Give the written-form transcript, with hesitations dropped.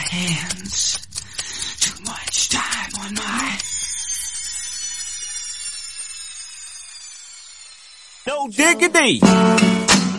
hands. Too much time on my... No diggity.